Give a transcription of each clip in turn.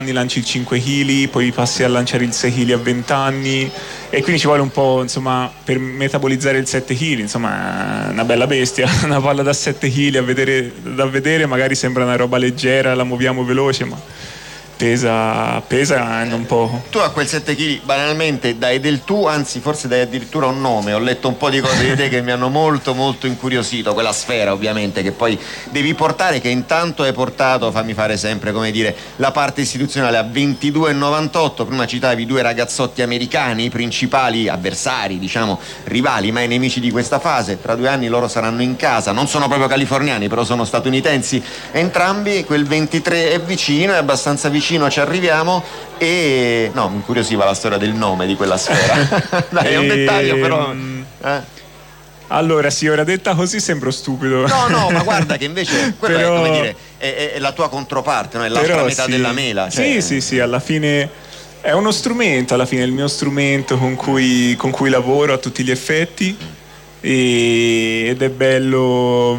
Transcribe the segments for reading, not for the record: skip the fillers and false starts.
lanci il 5 kg, poi passi a lanciare il 6 kg a 20 anni e quindi ci vuole un po', insomma, per metabolizzare il 7 kg, insomma, una bella bestia, una palla da 7 kg da vedere magari sembra una roba leggera, la muoviamo veloce, ma pesa non poco. Tu a quel 7 kg banalmente dai del tu, anzi forse dai addirittura un nome. Ho letto un po' di cose di te che mi hanno molto molto incuriosito. Quella sfera ovviamente che poi devi portare, che intanto hai portato, fammi fare sempre come dire la parte istituzionale, a 22,98. Prima citavi due ragazzotti americani, principali avversari, diciamo rivali, mai nemici di questa fase. Tra 2 anni loro saranno in casa, non sono proprio californiani, però sono statunitensi entrambi. Quel 23 è vicino, è abbastanza vicino, ci arriviamo. E no, mi incuriosiva la storia del nome di quella sfera. Dai, è un dettaglio però. Allora sì, ora detta così sembro stupido. No, ma guarda che invece quello però, è, come dire, è la tua controparte, no? È l'altra metà della mela. Cioè... Sì, alla fine è uno strumento, alla fine è il mio strumento con cui lavoro a tutti gli effetti ed è bello.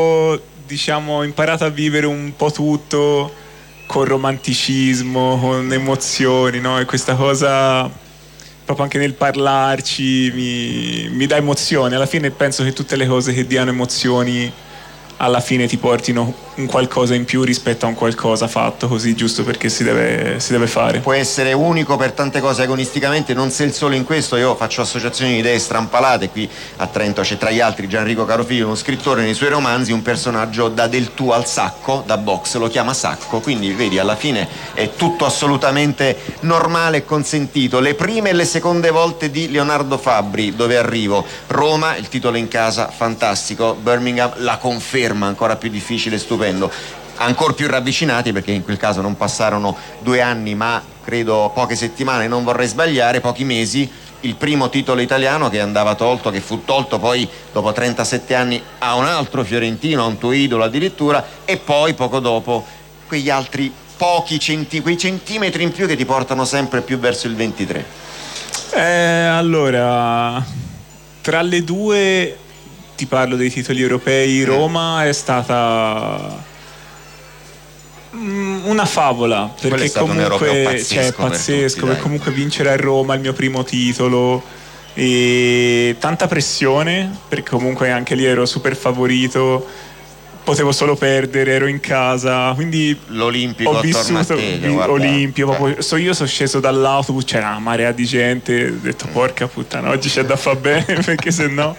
Ho imparato a vivere un po' tutto con romanticismo, con emozioni, no? E questa cosa proprio anche nel parlarci mi dà emozioni. Alla fine penso che tutte le cose che diano emozioni alla fine ti portino un qualcosa in più rispetto a un qualcosa fatto così giusto perché si deve fare. Può essere unico per tante cose agonisticamente, non sei il solo in questo. Io faccio associazioni di idee strampalate. Qui a Trento c'è tra gli altri Gianrico Carofiglio, uno scrittore. Nei suoi romanzi un personaggio dà del tu al sacco, da box, lo chiama sacco, quindi vedi alla fine è tutto assolutamente normale e consentito. Le prime e le seconde volte di Leonardo Fabbri, dove arrivo? Roma, il titolo in casa, fantastico. Birmingham, la conferma, ancora più difficile e stupendo. Ancora più ravvicinati, perché in quel caso non passarono 2 anni ma credo poche settimane, non vorrei sbagliare, pochi mesi, il primo titolo italiano che andava tolto, che fu tolto poi dopo 37 anni a un altro fiorentino, a un tuo idolo addirittura, e poi poco dopo quegli altri quei centimetri in più che ti portano sempre più verso il 23. Allora, tra le due ti parlo dei titoli europei. Roma è stata una favola, perché comunque è pazzesco, perché comunque vincere a Roma il mio primo titolo e tanta pressione, perché comunque anche lì ero super favorito, potevo solo perdere, ero in casa, quindi l'Olimpico ho vissuto Olimpio, io sono sceso dall'autobus, c'era una marea di gente, ho detto porca puttana, oggi c'è da far bene perché se no.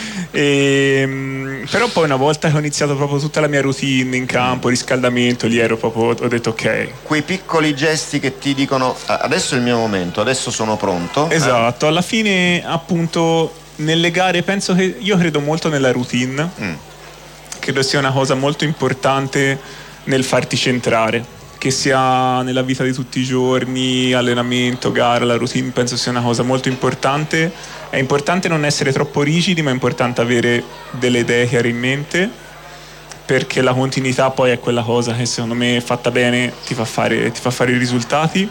Però poi una volta che ho iniziato proprio tutta la mia routine in campo, riscaldamento, lì ero proprio, ho detto ok. Quei piccoli gesti che ti dicono adesso è il mio momento, adesso sono pronto. Esatto, alla fine appunto nelle gare io credo molto nella routine, credo sia una cosa molto importante nel farti centrare, che sia nella vita di tutti i giorni, allenamento, gara, la routine penso sia una cosa molto importante. È importante non essere troppo rigidi, ma è importante avere delle idee chiare in mente, perché la continuità poi è quella cosa che secondo me fatta bene ti fa fare i risultati.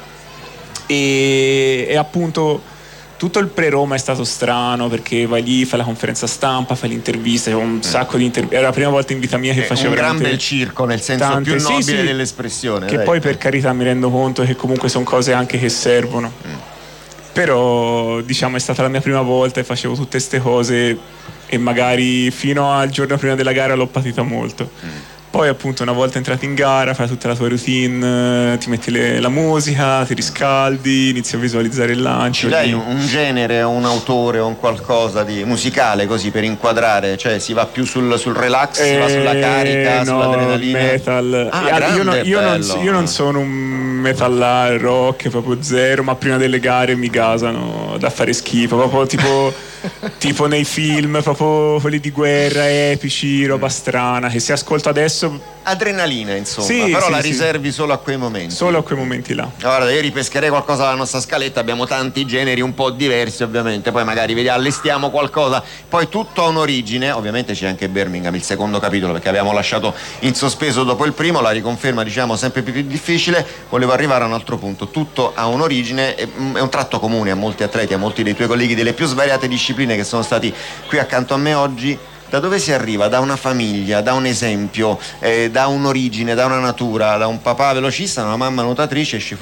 E appunto tutto il pre-Roma è stato strano, perché vai lì, fai la conferenza stampa, fai l'intervista, c'è un sacco di interviste, era la prima volta in vita mia che facevo un gran bel circo, nel senso più nobile dell'espressione, che poi per carità mi rendo conto che comunque sono cose anche che servono, però diciamo è stata la mia prima volta e facevo tutte queste cose e magari fino al giorno prima della gara l'ho patita molto. Poi appunto una volta entrato in gara fai tutta la tua routine, ti metti la musica, ti riscaldi, inizi a visualizzare il lancio. Ci dai un genere o un autore o un qualcosa di musicale così per inquadrare? Cioè si va più sul relax, si va sulla carica, sull'adrenalina? Metal. Io non sono un metal rock proprio zero, ma prima delle gare mi gasano da fare schifo, proprio tipo nei film, proprio quelli di guerra epici, roba strana che si ascolta adesso. Adrenalina insomma, però la riservi solo a quei momenti. Solo a quei momenti là. Guarda, io ripescherei qualcosa dalla nostra scaletta, abbiamo tanti generi un po' diversi ovviamente, poi magari allestiamo qualcosa, poi tutto ha un'origine, ovviamente c'è anche Birmingham, il secondo capitolo, perché abbiamo lasciato in sospeso dopo il primo, la riconferma diciamo sempre più difficile, volevo arrivare a un altro punto, tutto ha un'origine, è un tratto comune a molti atleti, a molti dei tuoi colleghi delle più svariate discipline che sono stati qui accanto a me oggi. Da dove si arriva? Da una famiglia, da un esempio, da un'origine, da una natura, da un papà velocista, una mamma nuotatrice,